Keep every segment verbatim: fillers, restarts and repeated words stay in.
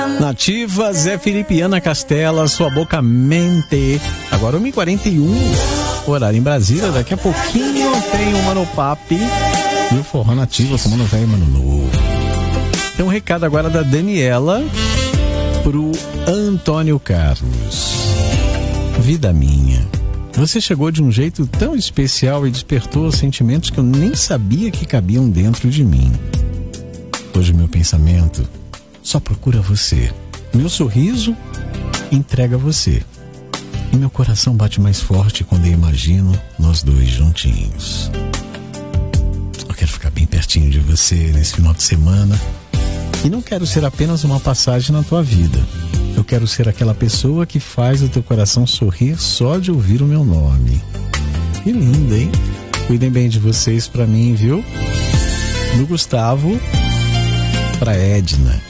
Nativa, Zé Felipe e Ana Castela, Sua Boca Mente. Agora uma e quarenta e um, horário em Brasília. Daqui a pouquinho tem o Mano Papi e o Forró Nativa com Mano Velho e Mano Novo. Tem um recado agora da Daniela pro Antônio Carlos. Vida minha, você chegou de um jeito tão especial e despertou sentimentos que eu nem sabia que cabiam dentro de mim. Hoje meu pensamento só procura você. Meu sorriso entrega você. E meu coração bate mais forte quando eu imagino nós dois juntinhos. Eu quero ficar bem pertinho de você nesse final de semana. E não quero ser apenas uma passagem na tua vida. Eu quero ser aquela pessoa que faz o teu coração sorrir só de ouvir o meu nome. Que lindo, hein? Cuidem bem de vocês pra mim, viu? Do Gustavo pra Edna.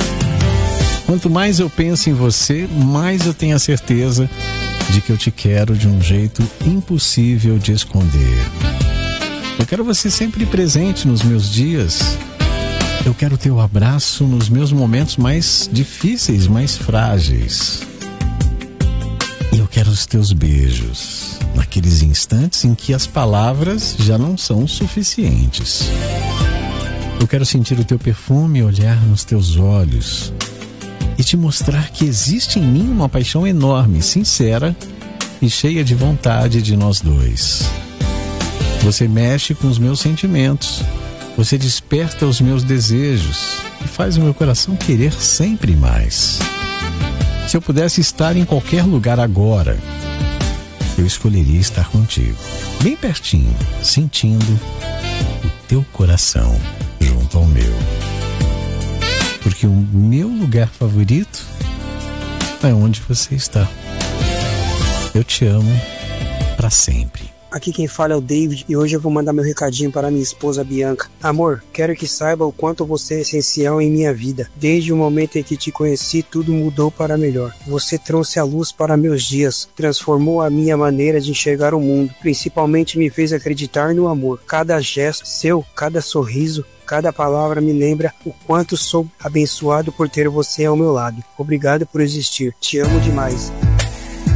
Quanto mais eu penso em você, mais eu tenho a certeza de que eu te quero de um jeito impossível de esconder. Eu quero você sempre presente nos meus dias. Eu quero teu abraço nos meus momentos mais difíceis, mais frágeis. E eu quero os teus beijos, naqueles instantes em que as palavras já não são suficientes. Eu quero sentir o teu perfume e olhar nos teus olhos e te mostrar que existe em mim uma paixão enorme, sincera e cheia de vontade de nós dois. Você mexe com os meus sentimentos, você desperta os meus desejos e faz o meu coração querer sempre mais. Se eu pudesse estar em qualquer lugar agora, eu escolheria estar contigo, bem pertinho, sentindo o teu coração junto ao meu. Porque o meu lugar favorito é onde você está. Eu te amo para sempre. Aqui quem fala é o David e hoje eu vou mandar meu recadinho para minha esposa Bianca. Amor, quero que saiba o quanto você é essencial em minha vida. Desde o momento em que te conheci, tudo mudou para melhor. Você trouxe a luz para meus dias, transformou a minha maneira de enxergar o mundo, principalmente me fez acreditar no amor. Cada gesto seu, cada sorriso, cada palavra me lembra o quanto sou abençoado por ter você ao meu lado. Obrigado por existir. Te amo demais.